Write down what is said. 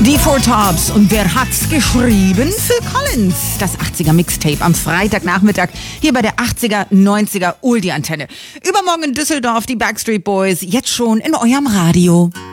Die Four Tops. Und wer hat's geschrieben? Phil Collins. Das 80er Mixtape am Freitagnachmittag hier bei der 80er, 90er Oldie-Antenne. Übermorgen in Düsseldorf die Backstreet Boys. Jetzt schon in eurem Radio.